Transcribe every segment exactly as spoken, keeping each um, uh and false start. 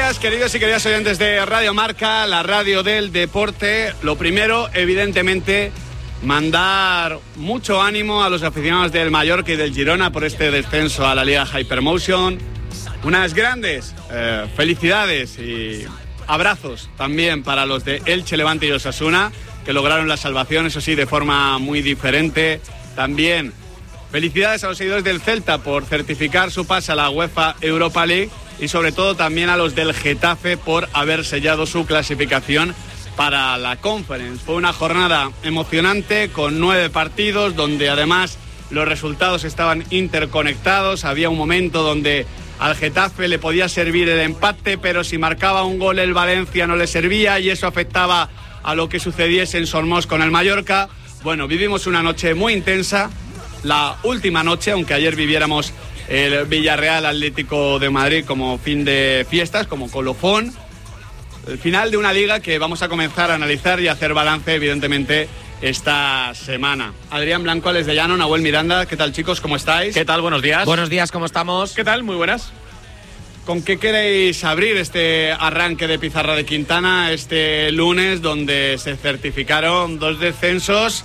días, queridos y queridas oyentes de Radio Marca, la radio del deporte. Lo primero, evidentemente, mandar mucho ánimo a los aficionados del Mallorca y del Girona por este descenso a la Liga Hypermotion. Unas grandes eh, felicidades y abrazos también para los de Elche, Levante y Osasuna, que lograron la salvación, eso sí, de forma muy diferente. También felicidades a los seguidores del Celta por certificar su pase a la UEFA Europa League y sobre todo también a los del Getafe por haber sellado su clasificación para la Conference. Fue una jornada emocionante con nueve partidos donde además los resultados estaban interconectados. Había un momento donde al Getafe le podía servir el empate, pero si marcaba un gol el Valencia no le servía y eso afectaba a lo que sucediese en Sormós con el Mallorca. Bueno, vivimos una noche muy intensa, la última noche, aunque ayer viviéramos el Villarreal Atlético de Madrid como fin de fiestas, como colofón. El final de una liga que vamos a comenzar a analizar y a hacer balance, evidentemente, esta semana. Adrián Blanco, Alex de Llano, Nahuel Miranda, ¿qué tal, chicos? ¿Cómo estáis? ¿Qué tal? Buenos días. Buenos días, ¿cómo estamos? ¿Qué tal? Muy buenas. ¿Con qué queréis abrir este arranque de Pizarra de Quintana este lunes, donde se certificaron dos descensos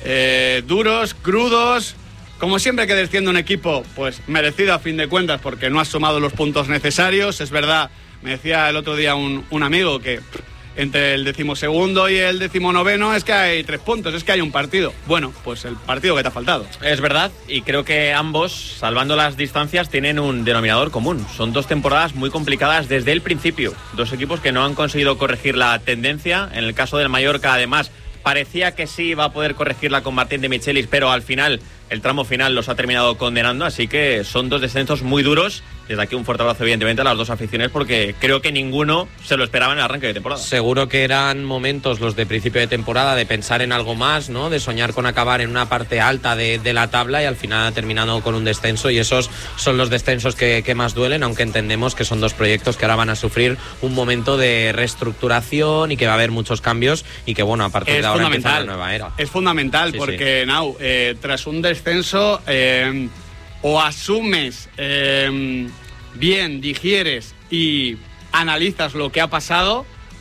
eh, duros, crudos? Como siempre que desciende un equipo, pues merecido a fin de cuentas porque no ha sumado los puntos necesarios. Es verdad, me decía el otro día un, un amigo que entre el decimosegundo y el decimonoveno es que hay tres puntos, es que hay un partido. Bueno, pues el partido que te ha faltado. Es verdad, y creo que ambos, salvando las distancias, tienen un denominador común. Son dos temporadas muy complicadas desde el principio. Dos equipos que no han conseguido corregir la tendencia. En el caso del Mallorca, además, parecía que sí iba a poder corregirla con Martín de Michelis, pero al final, el tramo final los ha terminado condenando, así que son dos descensos muy duros. Desde aquí un fuerte abrazo, evidentemente, a las dos aficiones, porque creo que ninguno se lo esperaba en el arranque de temporada. Seguro que eran momentos los de principio de temporada de pensar en algo más, ¿no? De soñar con acabar en una parte alta de, de la tabla y al final ha terminado con un descenso, y esos son los descensos que, que más duelen, aunque entendemos que son dos proyectos que ahora van a sufrir un momento de reestructuración y que va a haber muchos cambios y que, bueno, a partir es de ahora empieza una nueva era. Es fundamental sí, porque, sí. Nau, eh, tras un descenso... Eh, o asumes eh, bien, digieres y analizas lo que ha pasado,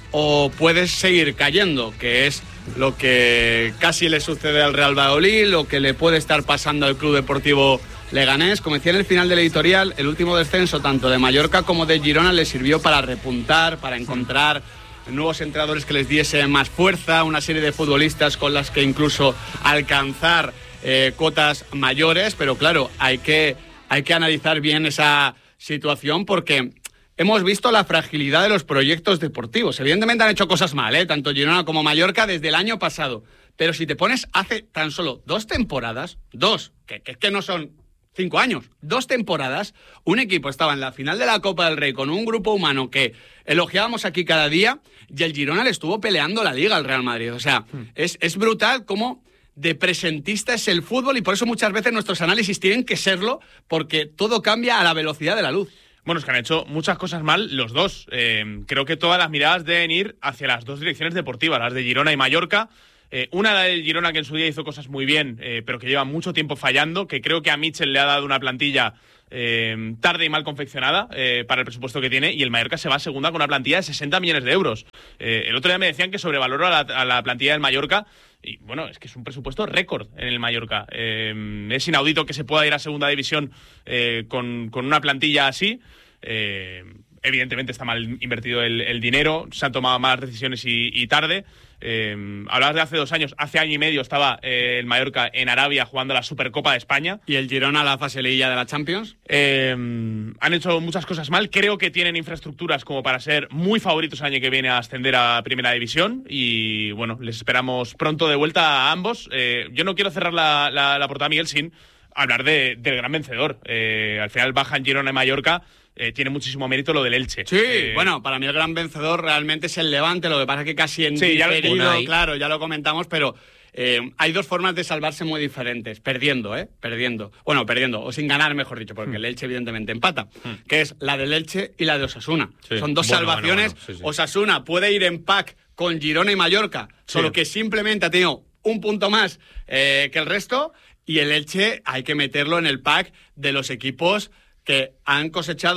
o puedes seguir cayendo, que es lo que casi le sucede al Real Valladolid, lo que le puede estar pasando al Club Deportivo Leganés. Como decía en el final del editorial, el último descenso tanto de Mallorca como de Girona le sirvió para repuntar, para encontrar nuevos entrenadores que les diesen más fuerza, una serie de futbolistas con las que incluso alcanzar Eh, cuotas mayores, pero claro, hay que, hay que analizar bien esa situación porque hemos visto la fragilidad de los proyectos deportivos. Evidentemente han hecho cosas mal, ¿eh? Tanto Girona como Mallorca desde el año pasado, pero si te pones hace tan solo dos temporadas, dos, que, que, que no son cinco años, dos temporadas, un equipo estaba en la final de la Copa del Rey con un grupo humano que elogiábamos aquí cada día y el Girona le estuvo peleando la Liga al Real Madrid. O sea, hmm. es, es brutal cómo de presentista es el fútbol, y por eso muchas veces nuestros análisis tienen que serlo, porque todo cambia a la velocidad de la luz. Bueno, es que han hecho muchas cosas mal los dos. Eh, creo que todas las miradas deben ir hacia las dos direcciones deportivas, las de Girona y Mallorca. Eh, una, la de Girona, que en su día hizo cosas muy bien, eh, pero que lleva mucho tiempo fallando, que creo que a Mitchell le ha dado una plantilla eh, tarde y mal confeccionada eh, para el presupuesto que tiene, y el Mallorca se va a segunda con una plantilla de sesenta millones de euros. Eh, el otro día me decían que sobrevaloró a la, a la plantilla del Mallorca, y bueno, es que es un presupuesto récord en el Mallorca. Eh, es inaudito que se pueda ir a segunda división eh, con, con una plantilla así. Eh, evidentemente está mal invertido el, el dinero, se han tomado malas decisiones y, y tarde. Eh, hablabas de hace dos años, hace año y medio estaba eh, el Mallorca en Arabia jugando la Supercopa de España. ¿Y el Girona la fase liguilla de la Champions? Eh, han hecho muchas cosas mal. Creo que tienen infraestructuras como para ser muy favoritos el año que viene a ascender a Primera División, y bueno, les esperamos pronto de vuelta a ambos. Eh, yo no quiero cerrar la, la, la portada, Miguel, sin hablar de, del gran vencedor. Eh, al final bajan Girona y Mallorca. Eh, tiene muchísimo mérito lo del Elche. Sí, eh, bueno, para mí el gran vencedor realmente es el Levante, lo que pasa es que casi en sí, diferido, claro, ya lo comentamos, pero eh, hay dos formas de salvarse muy diferentes, perdiendo, ¿eh? Perdiendo. Bueno, perdiendo, o sin ganar, mejor dicho, porque hmm. el Elche evidentemente empata, hmm. que es la del Elche y la de Osasuna. Sí. Son dos bueno, salvaciones. Bueno, bueno, sí, sí. Osasuna puede ir en pack con Girona y Mallorca, sí. solo que simplemente ha tenido un punto más eh, que el resto, y el Elche hay que meterlo en el pack de los equipos que han cosechado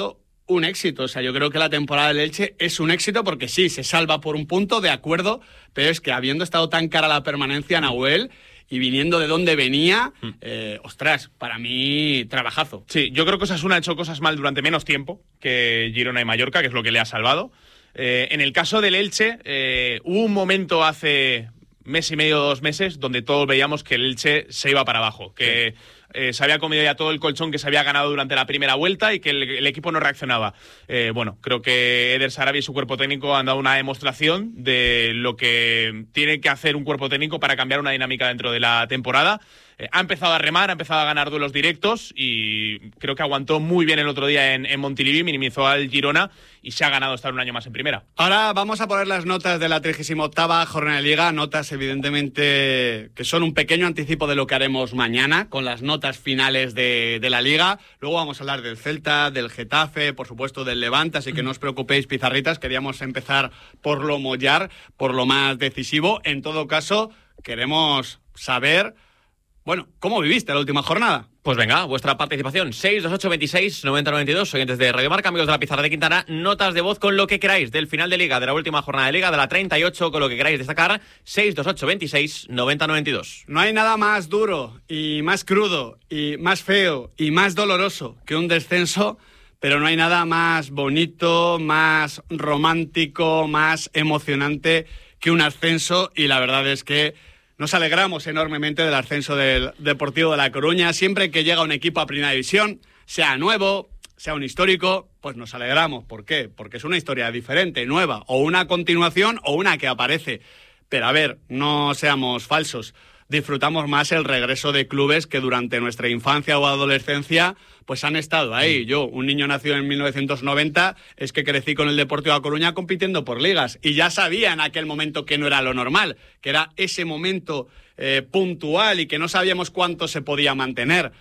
un éxito. O sea, yo creo que la temporada del Elche es un éxito porque sí, se salva por un punto, de acuerdo, pero es que habiendo estado tan cara la permanencia, Nahuel, y viniendo de donde venía, eh, ostras, para mí, trabajazo. Sí, yo creo que Osasuna ha hecho cosas mal durante menos tiempo que Girona y Mallorca, que es lo que le ha salvado. Eh, en el caso del Elche, eh, hubo un momento hace mes y medio, dos meses, donde todos veíamos que el Elche se iba para abajo, que sí. eh, se había comido ya todo el colchón que se había ganado durante la primera vuelta y que el, el equipo no reaccionaba. Eh, bueno, creo que Eder Sarabia y su cuerpo técnico han dado una demostración de lo que tiene que hacer un cuerpo técnico para cambiar una dinámica dentro de la temporada. Eh, ha empezado a remar, ha empezado a ganar duelos directos y creo que aguantó muy bien el otro día en, en Montilivi, minimizó al Girona y se ha ganado estar un año más en primera. Ahora vamos a poner las notas de la trigésima octava jornada de Liga, notas evidentemente que son un pequeño anticipo de lo que haremos mañana con las notas finales de, de la Liga. Luego vamos a hablar del Celta, del Getafe, por supuesto del Levante, así que no os preocupéis, pizarritas, queríamos empezar por lo mollar, por lo más decisivo. En todo caso, queremos saber... Bueno, ¿cómo viviste la última jornada? Pues venga, vuestra participación, seis dos ocho veintiséis noventa noventa y dos, oyentes de Radio Marca, amigos de la Pizarra de Quintana, notas de voz con lo que queráis del final de Liga, de la última jornada de Liga, de la treinta y ocho, con lo que queráis destacar, seis dos ocho veintiséis noventa noventa y dos. No hay nada más duro y más crudo y más feo y más doloroso que un descenso, pero no hay nada más bonito, más romántico, más emocionante que un ascenso, y la verdad es que nos alegramos enormemente del ascenso del Deportivo de La Coruña. Siempre que llega un equipo a Primera División, sea nuevo, sea un histórico, pues nos alegramos. ¿Por qué? Porque es una historia diferente, nueva, o una continuación o una que aparece. Pero a ver, no seamos falsos. Disfrutamos más el regreso de clubes que durante nuestra infancia o adolescencia pues han estado ahí. Yo, un niño nacido en mil novecientos noventa, es que crecí con el Deportivo de A Coruña compitiendo por ligas y ya sabía en aquel momento que no era lo normal, que era ese momento eh, puntual y que no sabíamos cuánto se podía mantener.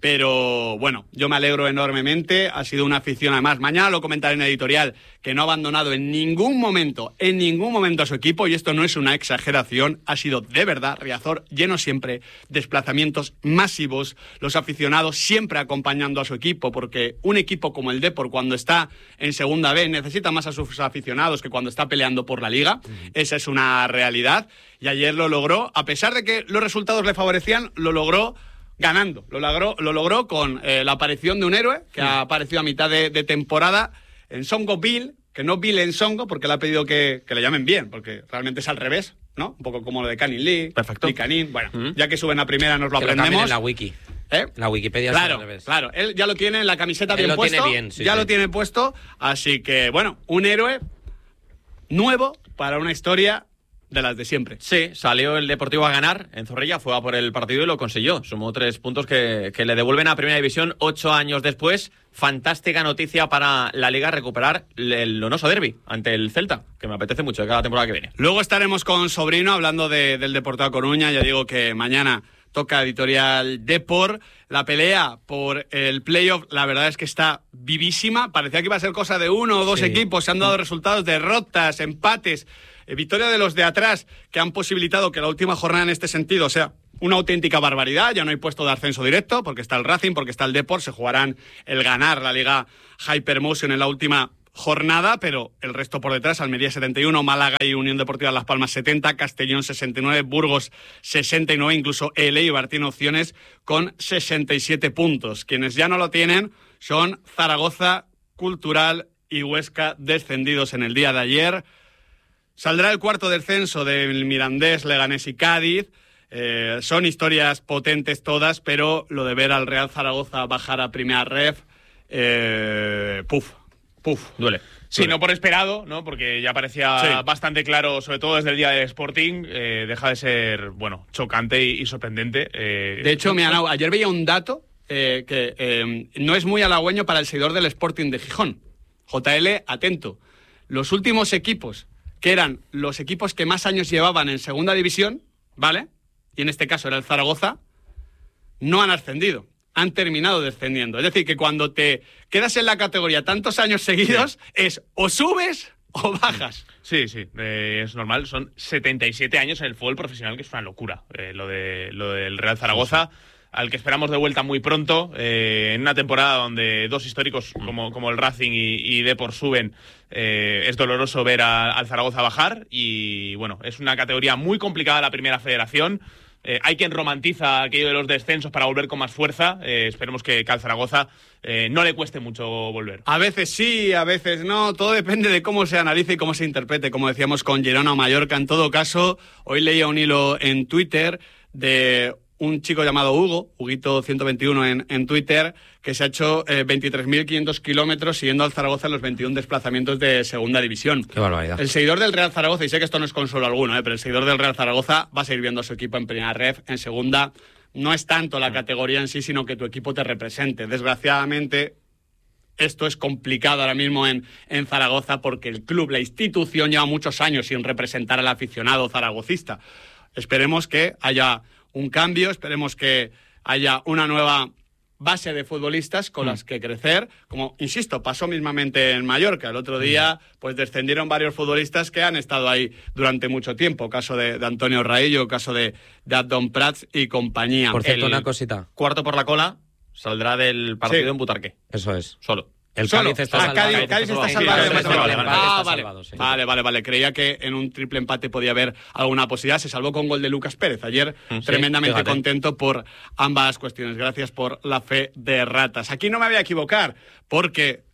Pero bueno, yo me alegro enormemente, ha sido una afición, además, mañana lo comentaré en editorial, que no ha abandonado en ningún momento, en ningún momento a su equipo, y esto no es una exageración, ha sido de verdad Riazor lleno siempre, desplazamientos masivos, los aficionados siempre acompañando a su equipo, porque un equipo como el Depor, cuando está en segunda B, necesita más a sus aficionados que cuando está peleando por la Liga, uh-huh. Esa es una realidad, y ayer lo logró, a pesar de que los resultados le favorecían, lo logró ganando, lo logró, lo logró con eh, la aparición de un héroe que sí. ha aparecido a mitad de, de temporada en Songo Bill, que no Bill en Songo, porque le ha pedido que, que le llamen bien, porque realmente es al revés, ¿no? Un poco como lo de Canin Lee, perfecto. Lee Canin, bueno, uh-huh. ya que suben a primera nos lo que aprendemos. Lo en la wiki. ¿Eh? La Wikipedia claro, es al revés. Claro, él ya lo tiene en la camiseta él bien lo puesto, tiene bien, sí, ya sí. lo tiene puesto, así que bueno, un héroe nuevo para una historia de las de siempre. Sí, salió el Deportivo a ganar en Zorrilla, fue a por el partido y lo consiguió. Sumó tres puntos que, que le devuelven a Primera División ocho años después. Fantástica noticia para la Liga, recuperar el Lonoso Derbi ante el Celta, que me apetece mucho de cada temporada que viene. Luego estaremos con Sobrino hablando de, del Deportivo Coruña. Ya digo que mañana toca editorial Depor. La pelea por el playoff, la verdad es que está vivísima. Parecía que iba a ser cosa de uno o dos sí. equipos. Se han dado resultados, derrotas, empates. Eh, victoria de los de atrás, que han posibilitado que la última jornada en este sentido sea una auténtica barbaridad. Ya no hay puesto de ascenso directo, porque está el Racing, porque está el Depor. Se jugarán el ganar la Liga Hypermotion en la última jornada, pero el resto por detrás: Almería setenta y uno, Málaga y Unión Deportiva Las Palmas setenta, Castellón sesenta y nueve, Burgos sesenta y nueve, incluso el Eibar tiene opciones con sesenta y siete puntos. Quienes ya no lo tienen son Zaragoza, Cultural y Huesca, descendidos en el día de ayer. Saldrá el cuarto descenso del Mirandés, Leganés y Cádiz. Eh, son historias potentes todas, pero lo de ver al Real Zaragoza bajar a Primera Ref, eh, puf, puf, duele. Sí, duele. No por esperado, ¿no? Porque ya parecía sí. bastante claro, sobre todo desde el día del Sporting, eh, deja de ser, bueno, chocante y, y sorprendente. Eh, de hecho, mira, no, ayer veía un dato eh, que eh, no es muy halagüeño para el seguidor del Sporting de Gijón. J L, atento. Los últimos equipos que eran los equipos que más años llevaban en segunda división, ¿vale? Y en este caso era el Zaragoza, no han ascendido, han terminado descendiendo. Es decir, que cuando te quedas en la categoría tantos años seguidos, sí. es o subes o bajas. Sí, sí, eh, es normal. Son setenta y siete años en el fútbol profesional, que es una locura. Eh, lo, de, lo del Real Zaragoza. Sí, sí. al que esperamos de vuelta muy pronto, eh, en una temporada donde dos históricos como, como el Racing y, y Depor suben. Eh, es doloroso ver a, al Zaragoza bajar y bueno, es una categoría muy complicada la primera federación. Eh, hay quien romantiza aquello de los descensos para volver con más fuerza. Eh, esperemos que, que al Zaragoza eh, no le cueste mucho volver. A veces sí, a veces no. Todo depende de cómo se analice y cómo se interprete, como decíamos con Girona o Mallorca. En todo caso, hoy leía un hilo en Twitter de un chico llamado Hugo, Huguito ciento veintiuno en, en Twitter, que se ha hecho eh, veintitrés mil quinientos kilómetros siguiendo al Zaragoza en los veintiún desplazamientos de Segunda División. Qué barbaridad. El seguidor del Real Zaragoza, y sé que esto no es consuelo alguno, eh, pero el seguidor del Real Zaragoza va a seguir viendo a su equipo en primera ref, en segunda. No es tanto la categoría en sí, sino que tu equipo te represente. Desgraciadamente, esto es complicado ahora mismo en, en Zaragoza porque el club, la institución, lleva muchos años sin representar al aficionado zaragocista. Esperemos que haya un cambio, esperemos que haya una nueva base de futbolistas con mm. las que crecer. Como, insisto, pasó mismamente en Mallorca. El otro día pues descendieron varios futbolistas que han estado ahí durante mucho tiempo. Caso de, de Antonio Raillo, caso de, de Abdon Prats y compañía. Por cierto, El una cosita. Cuarto por la cola saldrá del partido Sí. en Butarque. Eso es. Solo. El Solo. Cádiz está Ah, salvado. Cádiz, Cádiz está Sí, salvado. sí, de sí, matemáticas. vale, vale, Ah, está vale. salvado, sí. Vale, vale, vale. Creía que en un triple empate podía haber alguna posibilidad. Se salvó con gol de Lucas Pérez. Ayer Sí, tremendamente fíjate. contento por ambas cuestiones. Gracias por la fe de ratas. Aquí no me voy a equivocar porque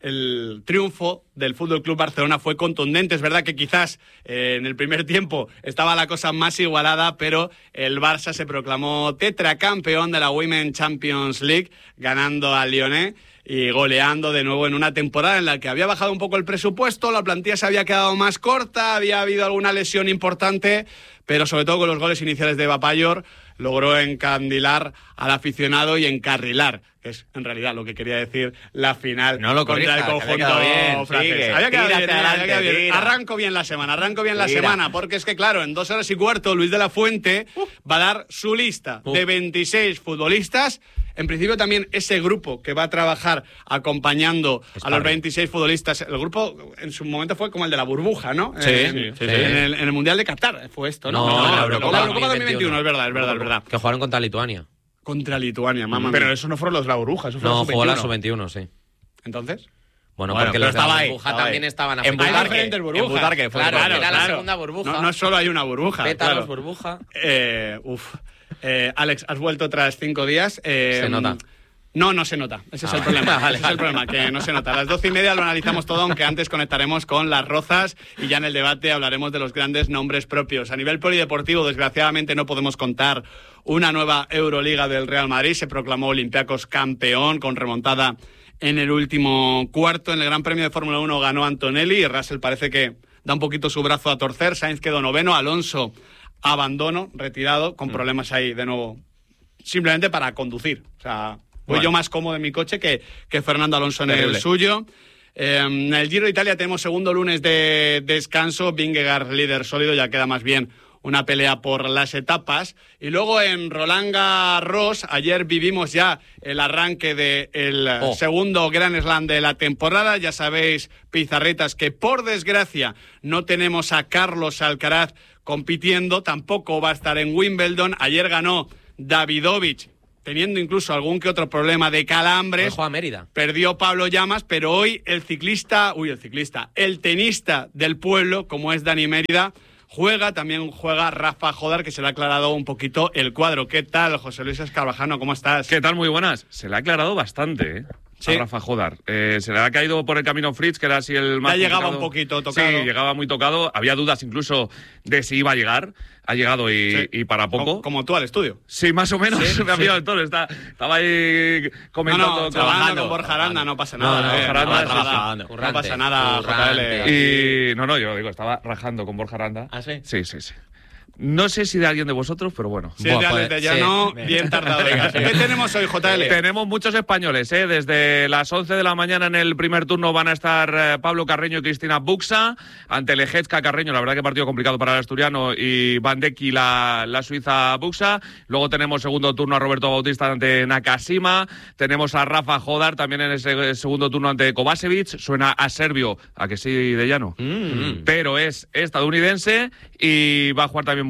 el triunfo del Fútbol Club Barcelona fue contundente. Es verdad que quizás eh, en el primer tiempo estaba la cosa más igualada, pero el Barça se proclamó tetracampeón de la Women's Champions League, ganando al Lyonnais y goleando de nuevo en una temporada en la que había bajado un poco el presupuesto, la plantilla se había quedado más corta, había habido alguna lesión importante, pero sobre todo con los goles iniciales de Bapayor logró encandilar al aficionado y encarrilar, que es en realidad lo que quería decir la final No lo contra el corrijas, que conjunto había quedado bien, francés. sigue, Había quedado tírate bien, había adelante, quedado bien. tira. Arranco bien la semana, arranco bien la Tira. semana, porque es que claro, en dos horas y cuarto Luis de la Fuente uh. va a dar su lista uh. de veintiséis futbolistas. En principio también ese grupo que va a trabajar acompañando Está a los bien. veintiséis futbolistas. El grupo en su momento fue como el de la burbuja, ¿no? Sí, en, sí, sí, en sí. El, en el Mundial de Qatar fue esto, ¿no? No, no, en la la Eurocopa Eurocopa dos mil veintiuno, dos mil veintiuno. es verdad, es verdad, es verdad. Que jugaron contra Lituania. Contra Lituania, mamá. Pero mía. eso no fueron los de la burbuja, eso fue No, la jugó la sub sub veintiuno, sí. Entonces, Bueno, Bueno, porque pero los de la estaba ahí, burbuja estaba también ahí. estaban En afectados. hay Butarque, diferentes burbujas. en Butarque fue. Claro, Claro, era la claro. segunda burbuja. No, no solo hay una burbuja. Pétalos, claro. burbuja. Eh, uf. Eh, Alex, has vuelto tras cinco días. Eh, Se nota. No, no se nota. Ese es Ah, el problema. vale, Ese es el problema, que no se nota. A las doce y media lo analizamos todo, aunque antes conectaremos con las rozas y ya en el debate hablaremos de los grandes nombres propios. A nivel polideportivo, desgraciadamente, no podemos contar una nueva Euroliga del Real Madrid. Se proclamó Olympiacos campeón con remontada en el último cuarto. En el Gran Premio de Fórmula uno ganó Antonelli y Russell parece que da un poquito su brazo a torcer. Sainz quedó noveno, Alonso abandono, retirado, con problemas ahí de nuevo, simplemente para conducir. O sea, voy Bueno. yo más cómodo en mi coche que, que Fernando Alonso en Terrible. el suyo. Eh, en el Giro de Italia tenemos segundo lunes de descanso, Vingegaard líder sólido, ya queda más bien una pelea por las etapas. Y luego en Roland Garros, ayer vivimos ya el arranque del Oh. segundo Grand Slam de la temporada. Ya sabéis, pizarretas, que por desgracia no tenemos a Carlos Alcaraz compitiendo, tampoco va a estar en Wimbledon. Ayer ganó Davidovich, teniendo incluso algún que otro problema de calambres. Hoy juega Mérida. Perdió Pablo Llamas, pero hoy el ciclista, uy, el ciclista, el tenista del pueblo, como es Dani Mérida, juega, también juega Rafa Jodar, que se le ha aclarado un poquito el cuadro. ¿Qué tal, José Luis Escarvajano? ¿Cómo estás? ¿Qué tal? Muy buenas. Se le ha aclarado bastante, ¿eh? Sí. A Rafa Jodar. Eh, se le ha caído por el camino Fritz, que era así el más Ya llegaba complicado. un poquito tocado. Sí, llegaba muy tocado. Había dudas incluso de si iba a llegar. Ha llegado y, Sí. y para poco. Como, como tú al estudio. Sí, más o menos. Sí, Me ha sí. pillado el toro. Está, estaba ahí No, comentando. no, con- trabajando con Borja Aranda, no pasa nada. No, no, eh, Borja Aranda, pasa sí, nada. sí. No Currante, pasa nada, J currante. L. Y no, no, yo digo, estaba rajando con Borja Aranda. ¿Ah, sí? Sí, sí, sí. No sé si de alguien de vosotros, pero bueno. Si es de Buah, Alex pues, de Llano, sí. bien tardado. Venga, ¿qué tenemos hoy, J L? Tenemos muchos españoles, ¿eh? Desde las once de la mañana en el primer turno van a estar eh, Pablo Carreño y Cristina Buxa ante Lejezka Carreño, la verdad que partido complicado para el asturiano, y Van Deki, la, la suiza Buxa. Luego tenemos segundo turno a Roberto Bautista ante Nakashima. Tenemos a Rafa Jodar también en ese segundo turno ante Kovacevic. Suena a serbio, a que sí, de llano. Mm. Pero es estadounidense y va a jugar también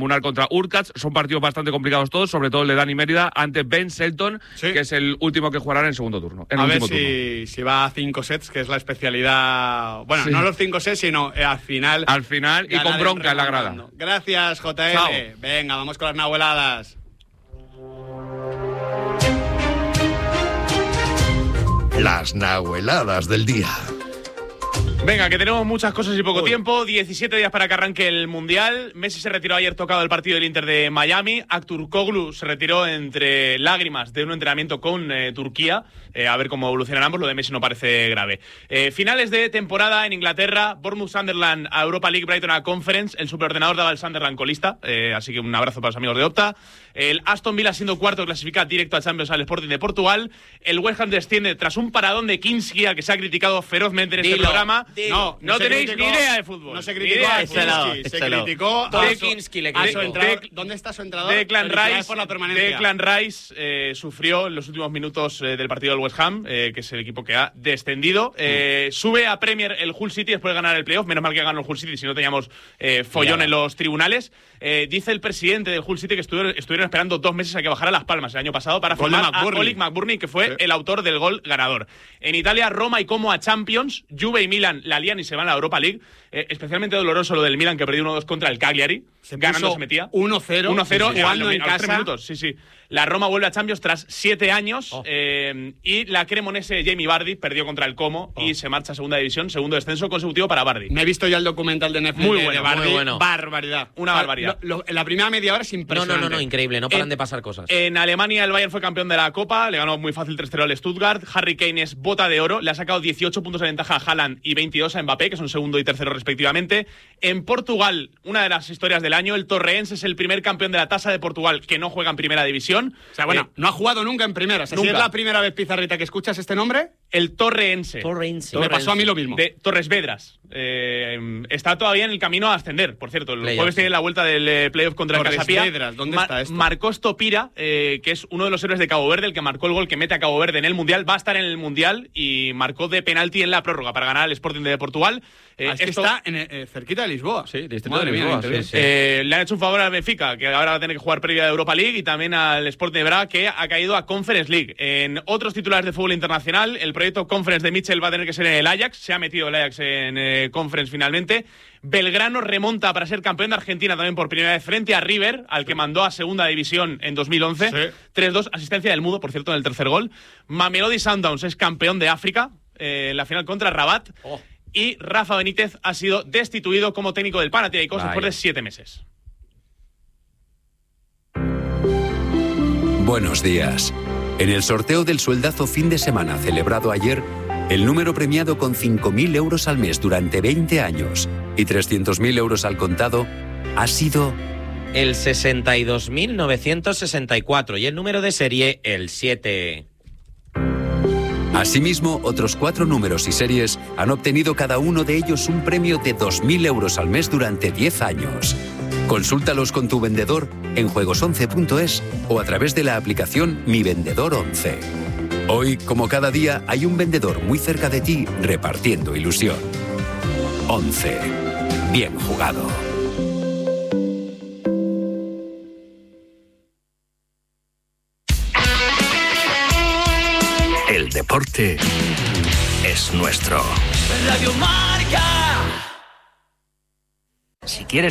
Munar contra Urkacz. Son partidos bastante complicados todos, sobre todo el de Dani Mérida ante Ben Shelton, sí. que es el último que jugará en el segundo turno. En a el ver último si, turno. si va a cinco sets, que es la especialidad. Bueno, Sí. no los cinco sets, sino eh, al final. Al final y con bronca en la grada. Gracias, J L. Chao. Venga, vamos con las nahueladas. Las nahueladas del día. Venga, que tenemos muchas cosas y poco Uy. tiempo. diecisiete días para que arranque el Mundial. Messi se retiró ayer tocado del partido del Inter de Miami. Aktürkoğlu se retiró entre lágrimas de un entrenamiento con eh, Turquía. Eh, a ver cómo evolucionan ambos. Lo de Messi no parece grave. Eh, finales de temporada en Inglaterra. Bournemouth Sunderland a Europa League, Brighton a Conference. El superordenador daba el Sunderland colista. Eh, así que un abrazo para los amigos de Opta. El Aston Villa, siendo cuarto, clasifica directo a Champions al Sporting de Portugal. El West Ham desciende tras un paradón de Kinski, al que se ha criticado ferozmente en Dilo. este programa. No, no, no tenéis criticó, ni idea de fútbol. No se criticó a Kinski, se criticó a De su, Kinski le a su criticó. entrenador. ¿Dónde está su entrenador? Declan Rice, por la permanencia. Declan Rice eh, sufrió en los últimos minutos eh, del partido del West Ham, eh, que es el equipo que ha descendido. Eh, mm. Sube a Premier el Hull City después de ganar el playoff. Menos mal que ganó el Hull City, si no teníamos eh, follón ya. en los tribunales. Eh, dice el presidente del Hull City que estuvieron, estuvieron esperando dos meses a que bajara Las Palmas el año pasado para firmar a Oleg McBurnie, que fue sí. el autor del gol ganador. En Italia, Roma y Como a Champions. Juve y Milan la lían y se van a la Europa League. Eh, especialmente doloroso lo del Milan, que perdió uno dos contra el Cagliari. Se ganando se metía. uno cero. uno cero, sí, sí, jugando a, en a los tres casa. minutos. Sí, sí. La Roma vuelve a Champions tras siete años. Oh. Eh, y la cremonese Jamie Vardy perdió contra el Como oh. y se marcha a segunda división. Segundo descenso consecutivo para Vardy. Me he visto ya el documental de Netflix muy de, bueno, de Vardy. Muy bueno. Barbaridad. Una barbaridad. Lo, lo, la primera media hora es impresionante. No, no, no, no increíble. No paran en, de pasar cosas. En Alemania el Bayern fue campeón de la Copa. Le ganó muy fácil tres cero al Stuttgart. Harry Kane es bota de oro. Le ha sacado dieciocho puntos de ventaja a Haaland y veintidós a Mbappé, que son segundo y tercero respectivamente. En Portugal, una de las historias del año, el Torreense es el primer campeón de la tasa de Portugal que no juega en primera división. O sea, bueno, eh, no ha jugado nunca en primera. O sea, si es la primera vez, Pizarrita, que escuchas este nombre, el Torreense. Torreense. Me pasó a mí lo mismo. De Torres Vedras. Eh, está todavía en el camino a ascender, por cierto. El jueves tiene la vuelta del eh, playoff contra Torres el Casapía. Vedras, ¿dónde Ma está esto? Marcos Topira, eh, que es uno de los héroes de Cabo Verde, el que marcó el gol que mete a Cabo Verde en el Mundial, va a estar en el Mundial y marcó de penalti en la prórroga para ganar al Sporting de Portugal. Eh, ah, es esto, que está en, eh, cerquita de Lisboa. Sí, distrito Madre de Lisboa. Mía, sí, sí. eh, le han hecho un favor al Benfica, que ahora va a tener que jugar previa de Europa League, y también al Sporting de Braga, que ha caído a Conference League. En otros titulares de fútbol internacional, el proyecto Conference de Mitchell va a tener que ser en el Ajax. Se ha metido el Ajax en eh, Conference finalmente. Belgrano remonta para ser campeón de Argentina también por primera vez frente a River, al que mandó a segunda división en dos mil once. Sí. tres dos, asistencia del Mudo, por cierto, en el tercer gol. Mamelodi Sundowns es campeón de África eh, en la final contra Rabat. Oh. Y Rafa Benítez ha sido destituido como técnico del Panathinaikos después de siete meses. Buenos días. En el sorteo del sueldazo fin de semana celebrado ayer, el número premiado con cinco mil euros al mes durante veinte años y trescientos mil euros al contado ha sido el sesenta y dos mil novecientos sesenta y cuatro y el número de serie el siete. Asimismo, otros cuatro números y series han obtenido cada uno de ellos un premio de dos mil euros al mes durante diez años. Consúltalos con tu vendedor en juegos once punto es o a través de la aplicación Mi Vendedor once. Hoy, como cada día, hay un vendedor muy cerca de ti repartiendo ilusión. once. Bien jugado. El deporte es nuestro. Radio Marca. Si quieres